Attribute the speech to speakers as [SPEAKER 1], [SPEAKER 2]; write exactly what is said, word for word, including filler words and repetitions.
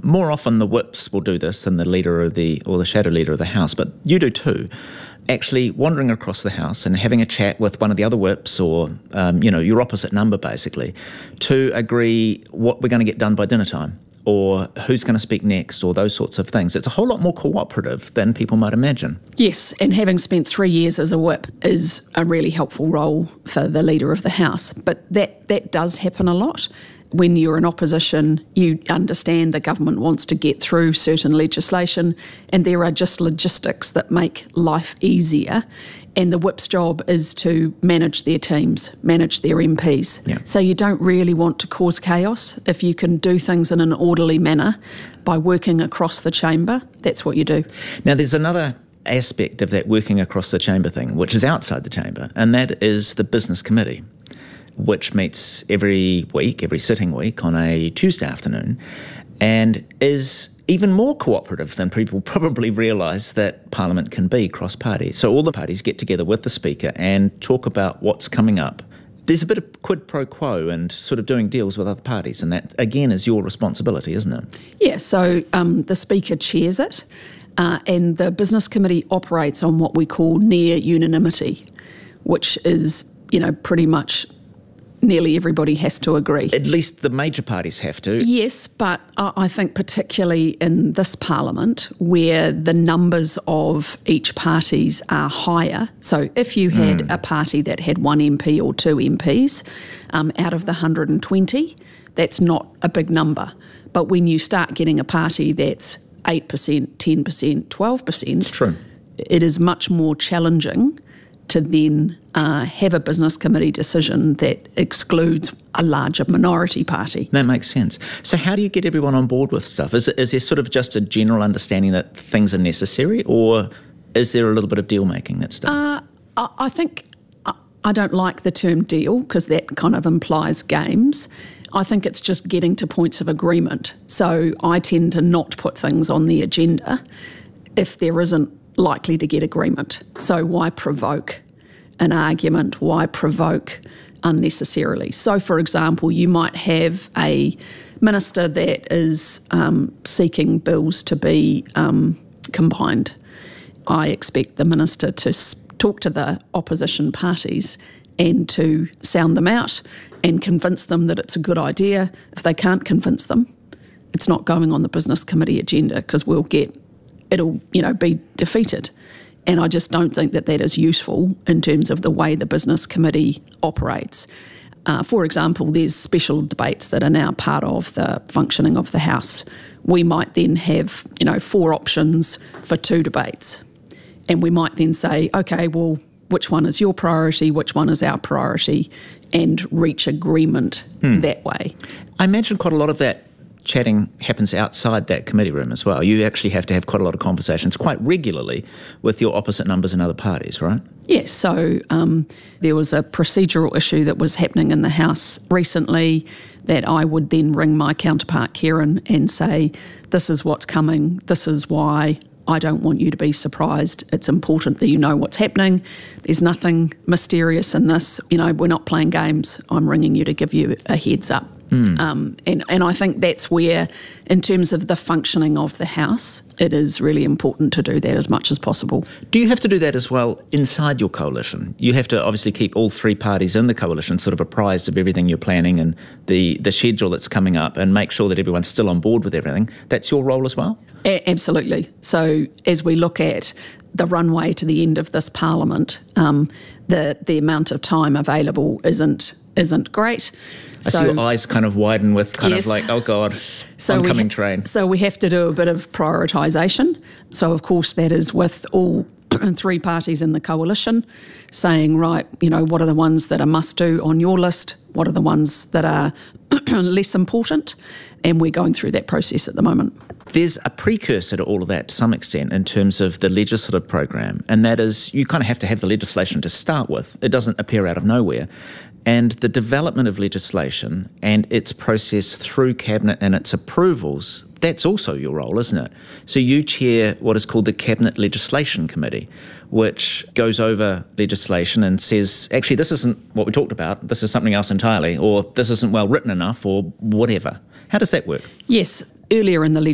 [SPEAKER 1] more often the whips will do this than the leader of the, or the shadow leader of the House, but you do too. Actually wandering across the House and having a chat with one of the other whips or, um, you know, your opposite number basically, to agree what we're going to get done by dinner time or who's going to speak next or those sorts of things. It's a whole lot more cooperative than people might imagine.
[SPEAKER 2] Yes, and having spent three years as a whip is a really helpful role for the leader of the House. But that, that does happen a lot. When you're in opposition, you understand the government wants to get through certain legislation and there are just logistics that make life easier. And the whip's job is to manage their teams, manage their M Ps.
[SPEAKER 1] Yeah.
[SPEAKER 2] So you don't really want to cause chaos. If you can do things in an orderly manner by working across the chamber, that's what you do.
[SPEAKER 1] Now, there's another aspect of that working across the chamber thing, which is outside the chamber, and that is the business committee, which meets every week, every sitting week on a Tuesday afternoon, and is even more cooperative than people probably realise that Parliament can be cross-party. So all the parties get together with the Speaker and talk about what's coming up. There's a bit of quid pro quo and sort of doing deals with other parties, and that, again, is your responsibility, isn't it?
[SPEAKER 2] Yeah, so um, the Speaker chairs it, uh, and the Business Committee operates on what we call near unanimity, which is, you know, pretty much nearly everybody has to agree.
[SPEAKER 1] At least the major parties have to.
[SPEAKER 2] Yes, but I think particularly in this Parliament where the numbers of each parties are higher. So if you had mm. a party that had one M P or two M Ps um, out of the one hundred twenty, that's not a big number. But when you start getting a party that's eight percent, ten percent, twelve percent,
[SPEAKER 1] it's true.
[SPEAKER 2] It is much more challenging to then uh, have a business committee decision that excludes a larger minority party.
[SPEAKER 1] That makes sense. So how do you get everyone on board with stuff? Is, is there sort of just a general understanding that things are necessary, or is there a little bit of deal-making that's done?
[SPEAKER 2] Uh, I think, I don't like the term deal because that kind of implies games. I think it's just getting to points of agreement. So I tend to not put things on the agenda if there isn't likely to get agreement. So why provoke an argument? Why provoke unnecessarily? So, for example, you might have a minister that is um, seeking bills to be um, combined. I expect the minister to talk to the opposition parties and to sound them out and convince them that it's a good idea. If they can't convince them, it's not going on the business committee agenda because we'll get it'll, you know, be defeated. And I just don't think that that is useful in terms of the way the business committee operates. Uh, for example, there's special debates that are now part of the functioning of the House. We might then have, you know, four options for two debates. And we might then say, okay, well, which one is your priority, which one is our priority, and reach agreement hmm. that way.
[SPEAKER 1] I imagine quite a lot of that chatting happens outside that committee room as well. You actually have to have quite a lot of conversations quite regularly with your opposite numbers in other parties, right?
[SPEAKER 2] Yes, so um, there was a procedural issue that was happening in the House recently that I would then ring my counterpart, Kieran, and say, this is what's coming, this is why. I don't want you to be surprised. It's important that you know what's happening. There's nothing mysterious in this. You know, we're not playing games. I'm ringing you to give you a heads up. Mm. Um, and, and I think that's where, in terms of the functioning of the House, it is really important to do that as much as possible.
[SPEAKER 1] Do you have to do that as well inside your coalition? You have to obviously keep all three parties in the coalition sort of apprised of everything you're planning and the, the schedule that's coming up and make sure that everyone's still on board with everything. That's your role as well?
[SPEAKER 2] A- absolutely. So as we look at the runway to the end of this Parliament, um, the the amount of time available isn't isn't great.
[SPEAKER 1] I so, see your eyes kind of widen with kind
[SPEAKER 2] yes.
[SPEAKER 1] of like, oh God,
[SPEAKER 2] so
[SPEAKER 1] oncoming
[SPEAKER 2] ha-
[SPEAKER 1] train.
[SPEAKER 2] So we have to do a bit of prioritisation. So of course that is with all three parties in the coalition saying, right, you know, what are the ones that are must do on your list? What are the ones that are less important? And we're going through that process at the moment.
[SPEAKER 1] There's a precursor to all of that to some extent in terms of the legislative program, and that is you kind of have to have the legislation to start with. It doesn't appear out of nowhere. And the development of legislation and its process through Cabinet and its approvals, that's also your role, isn't it? So you chair what is called the Cabinet Legislation Committee, which goes over legislation and says, actually, this isn't what we talked about, this is something else entirely, or this isn't well written enough, or whatever. How does that work?
[SPEAKER 2] Yes, earlier in the